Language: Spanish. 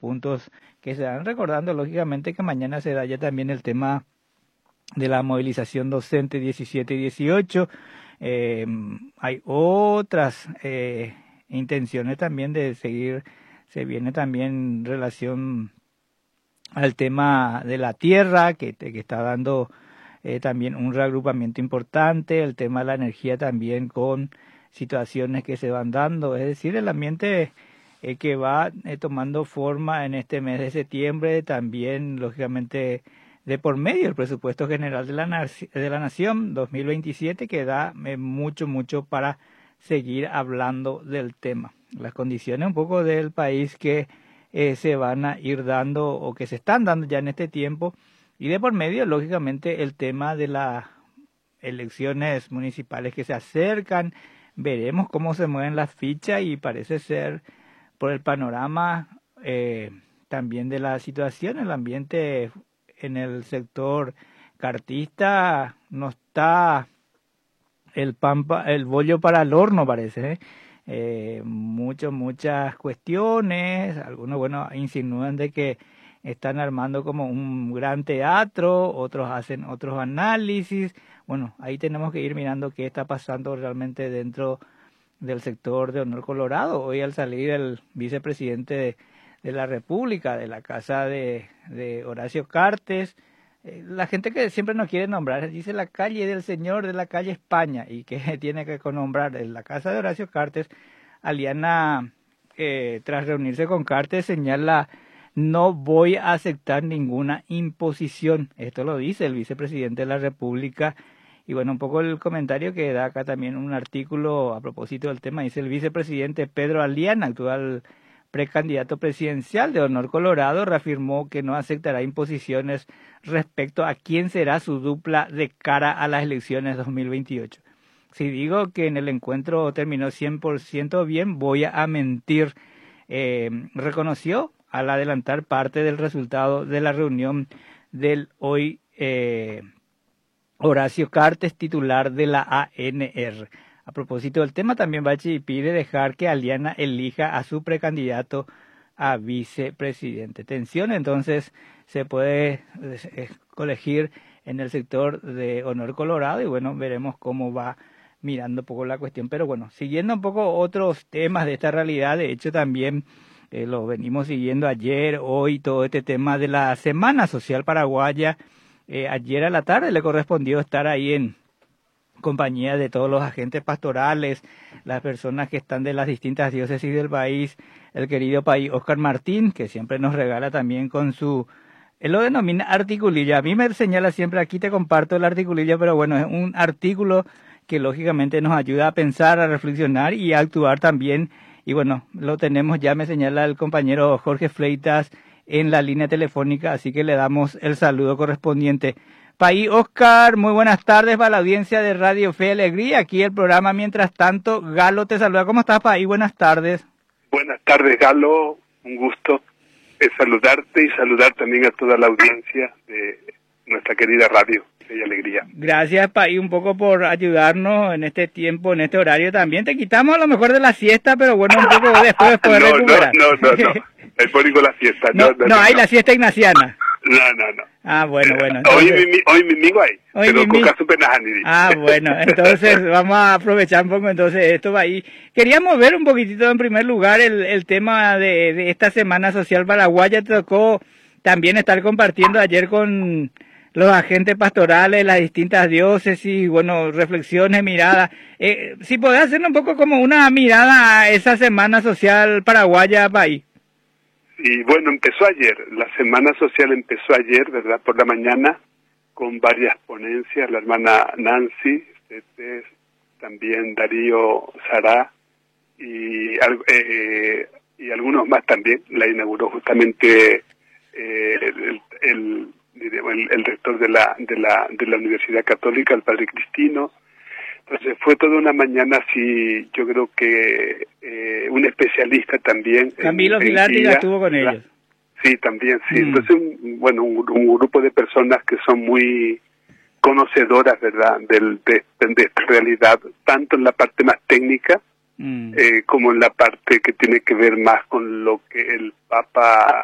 puntos que se van recordando, lógicamente que mañana se da ya también el tema de la movilización docente 17 y 18. Hay otras intenciones también de seguir, se viene también en relación al tema de la tierra, que está dando también un reagrupamiento importante, el tema de la energía también con situaciones que se van dando, es decir, el ambiente que va tomando forma en este mes de septiembre, también lógicamente de por medio el presupuesto general de la Nación 2027, que da mucho para seguir hablando del tema. Las condiciones un poco del país que se van a ir dando o que se están dando ya en este tiempo, y de por medio lógicamente el tema de las elecciones municipales que se acercan. Veremos cómo se mueven las fichas y parece ser por el panorama también de la situación, el ambiente en el sector cartista no está el bollo para el horno, parece, muchas cuestiones, algunos, bueno, insinúan de que están armando como un gran teatro, otros hacen otros análisis. Bueno, ahí tenemos que ir mirando qué está pasando realmente dentro del sector de Honor Colorado. Hoy al salir el vicepresidente de la República, de la casa de Horacio Cartes, la gente que siempre nos quiere nombrar, dice la calle del señor de la calle España, y que tiene que nombrar en la casa de Horacio Cartes. Aliana, tras reunirse con Cartes, señala: no voy a aceptar ninguna imposición. Esto lo dice el vicepresidente de la República. Y bueno, un poco el comentario que da acá también un artículo a propósito del tema, dice: el vicepresidente Pedro Aliana, actual precandidato presidencial de Honor Colorado, reafirmó que no aceptará imposiciones respecto a quién será su dupla de cara a las elecciones 2028. Si digo que en el encuentro terminó 100% bien, voy a mentir. Reconoció al adelantar parte del resultado de la reunión del hoy Horacio Cartes, titular de la ANR. A propósito del tema, también Bachi pide dejar que Aliana elija a su precandidato a vicepresidente. Tensión, entonces, se puede elegir en el sector de Honor Colorado, y bueno, veremos cómo va mirando un poco la cuestión. Pero bueno, siguiendo un poco otros temas de esta realidad, de hecho también lo venimos siguiendo ayer, hoy, todo este tema de la Semana Social Paraguaya. Ayer a la tarde le correspondió estar ahí en compañía de todos los agentes pastorales, las personas que están de las distintas diócesis del país, el querido país Oscar Martín, que siempre nos regala también con su, él lo denomina articulilla. A mí me señala siempre: aquí te comparto el articulilla, pero bueno, es un artículo que lógicamente nos ayuda a pensar, a reflexionar y a actuar también. Y bueno, lo tenemos ya, me señala el compañero Jorge Fleitas en la línea telefónica, así que le damos el saludo correspondiente. País Oscar, muy buenas tardes para la audiencia de Radio Fe y Alegría, aquí el programa Mientras Tanto. Galo te saluda. ¿Cómo estás, País? Buenas tardes. Buenas tardes, Galo, un gusto saludarte y saludar también a toda la audiencia de nuestra querida Radio Fe y Alegría. Gracias, País, un poco por ayudarnos en este tiempo, en este horario también. Te quitamos a lo mejor de la siesta, pero bueno, un poco después poder recuperar. No, el público la siesta. No, hay la siesta ignaciana. No. Ah, bueno. Entonces, hoy mismo hay, pero con caso penajaniri. Ah, bueno, entonces vamos a aprovechar un poco entonces esto va ahí. Queríamos ver un poquitito en primer lugar el tema de esta Semana Social Paraguaya. Te tocó también estar compartiendo ayer con los agentes pastorales, las distintas diócesis, bueno, reflexiones, miradas. Si podés hacer un poco como una mirada a esa Semana Social Paraguaya, país. Y bueno, empezó ayer, la Semana Social empezó ayer, ¿verdad? Por la mañana, con varias ponencias, la hermana Nancy, también Darío Sará, y algunos más también. La inauguró justamente el rector de la Universidad Católica, el padre Cristino. Entonces fue toda una mañana así, yo creo que un especialista también. Camilo Filardi ya estuvo con ellos. Sí, también, sí. Entonces, un grupo de personas que son muy conocedoras, ¿verdad?, de esta realidad, tanto en la parte más técnica como en la parte que tiene que ver más con lo que el Papa